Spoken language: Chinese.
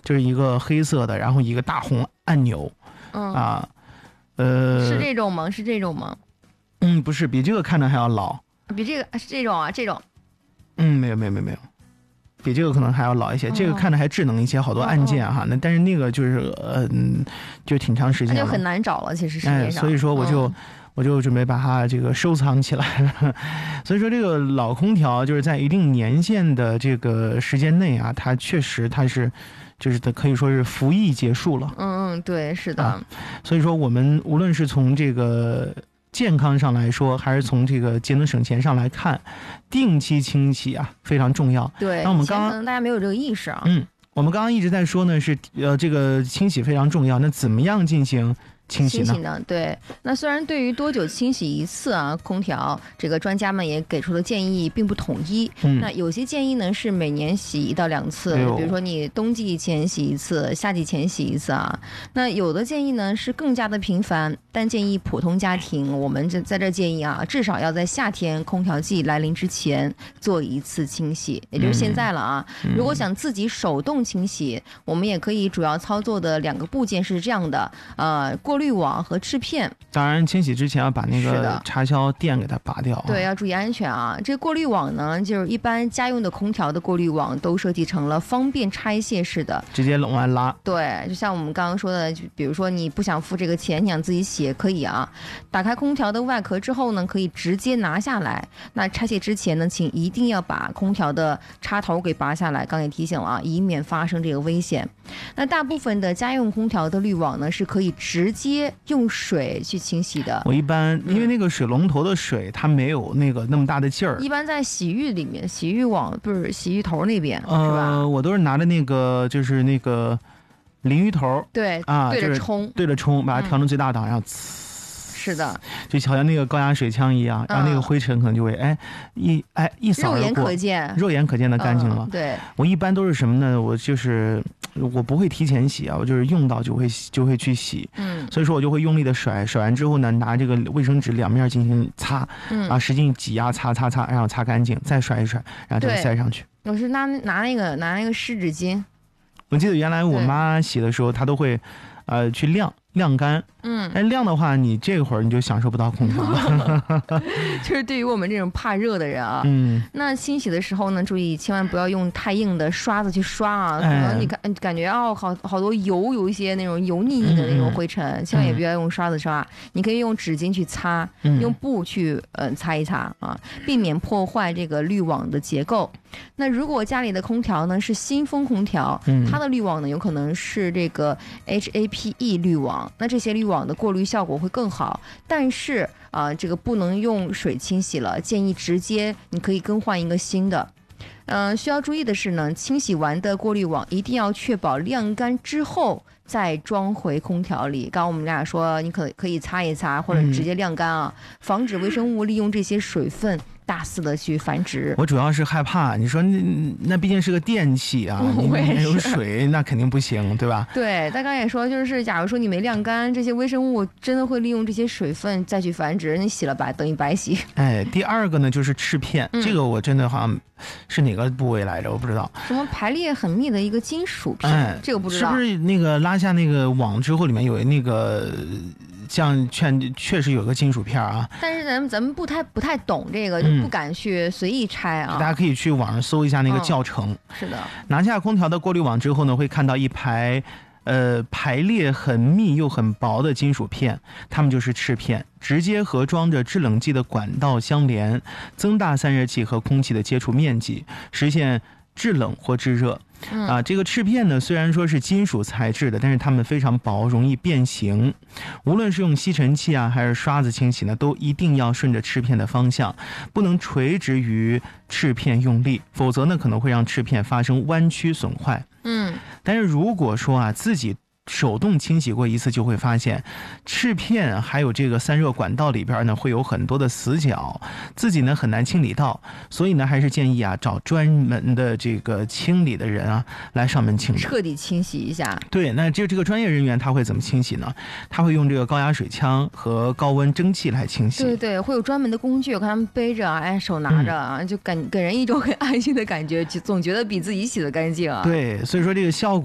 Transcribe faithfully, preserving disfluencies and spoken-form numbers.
就是一个黑色的，然后一个大红按钮， 嗯啊，呃， 是这种吗？是这种吗？ 嗯，不是，比这个看着还要老， 比这个是这种啊，这种。 嗯，没有没有没有没有。比这个可能还要老一些，这个看着还智能一些，好多按键哈。那但是那个就是呃，就挺长时间了， 那就很难找了。其实市面上， 哎，所以说我就、 嗯、 我就准备把它这个收藏起来了。所以说这个老空调就是在一定年限的这个时间内啊，它确实它是就是它可以说是服役结束了。 嗯嗯，对，是的、 啊。所以说我们无论是从这个健康上来说，还是从这个节能省钱上来看，定期清洗啊非常重要。 对， 那我们刚刚可能大家没有这个意识啊。 嗯，我们刚刚一直在说呢，是呃这个清洗非常重要。那怎么样进行清洗呢？ 清洗呢？对，那虽然对于多久清洗一次啊，空调这个专家们也给出的建议并不统一。嗯，那有些建议呢是每年洗一到两次，哎、比如说你冬季前洗一次，夏季前洗一次啊。那有的建议呢是更加的频繁，但建议普通家庭，我们这在这建议啊，至少要在夏天空调季来临之前做一次清洗，也就是现在了啊。嗯、如果想自己手动清洗，我们也可以主要操作的两个部件是这样的，呃，过滤网和翅片。 当然清洗之前要把那个插销垫给它拔掉、啊、 对，要注意安全啊。这过滤网呢，就是一般家用的空调的过滤网都设计成了方便拆卸式的， 直接往外拉。 对，就像我们刚刚说的，就比如说你不想付这个钱，你想自己洗也可以啊。打开空调的外壳之后呢，可以直接拿下来。那拆卸之前呢，请一定要把空调的插头给拔下来，刚也提醒了啊，以免发生这个危险。那大部分的家用空调的滤网呢，是可以直接用水去清洗的。 我一般因为那个水龙头的水、嗯、它没有那个那么大的劲儿， 一般在洗浴里面，洗浴网不是洗浴头那边、 呃、 是吧？ 我都是拿着那个就是那个淋浴头， 对啊， 对着冲， 对着冲，把它调成最大档，然后呲。 是的， 就好像那个高压水枪一样，然后那个灰尘可能就会、嗯、哎一哎一扫而过， 肉眼可见， 肉眼可见的干净了、 嗯。对， 我一般都是什么呢？我就是我不会提前洗啊，我就是用到就会就会去洗，嗯，所以说我就会用力的甩，甩完之后呢，拿这个卫生纸两面进行擦，嗯，啊，使劲挤压擦擦擦，然后擦干净，再甩一甩，然后再塞上去。 我是拿拿那个拿那个湿纸巾， 我记得原来我妈洗的时候，她都会，呃，去晾。晾干，嗯，哎，晾的话，你这会儿你就享受不到空调了。 就是对于我们这种怕热的人啊，嗯，那清洗的时候呢，注意千万不要用太硬的刷子去刷啊，可能你感、哎、感觉哦，好好多油，有一些那种油腻腻的那种灰尘，嗯、千万也不要用刷子刷，嗯、你可以用纸巾去擦，嗯、用布去呃擦一擦啊，避免破坏这个滤网的结构。那如果家里的空调呢是新风空调，嗯、它的滤网呢有可能是这个 H A P E 滤网。那这些滤网的过滤效果会更好，但是啊、呃，这个不能用水清洗了，建议直接你可以更换一个新的。嗯、呃，需要注意的是呢，清洗完的过滤网一定要确保晾干之后再装回空调里。刚刚我们俩说，你可可以擦一擦，或者直接晾干啊，嗯、防止微生物利用这些水分大肆的去繁殖。 我主要是害怕，你说那那毕竟是个电器啊，你没有水那肯定不行，对吧？ 对，他刚才也说，就是假如说你没晾干，这些微生物真的会利用这些水分再去繁殖，你洗了白等于白洗。 哎，第二个呢就是翅片，嗯、这个我真的好像是哪个部位来着，我不知道。 什么排列很密的一个金属片，哎、这个不知道。 是不是那个拉下那个网之后里面有那个？像确确实有个金属片啊， 但是咱们咱们不太不太懂这个，就不敢去随意拆啊。 嗯、大家可以去网上搜一下那个教程。 嗯、是的， 拿下空调的过滤网之后呢，会看到一排，呃，排列很密又很薄的金属片，它们就是翅片，直接和装着制冷剂的管道相连，增大散热器和空气的接触面积，实现制冷或制热。啊，这个翅片呢，虽然说是金属材质的，但是它们非常薄，容易变形。无论是用吸尘器啊，还是刷子清洗呢，都一定要顺着翅片的方向，不能垂直于翅片用力，否则呢可能会让翅片发生弯曲损坏。嗯，但是如果说啊自己手动清洗过一次，就会发现翅片还有这个散热管道里边呢会有很多的死角，自己呢很难清理到，所以呢还是建议啊找专门的这个清理的人啊来上门清理， 彻底清洗一下。 对，那这这个专业人员他会怎么清洗呢？他会用这个高压水枪和高温蒸汽来清洗。 对对，会有专门的工具，我看他们背着啊，哎手拿着啊，嗯、就感给人一种很安心的感觉，就总觉得比自己洗的干净啊。 对，所以说这个效果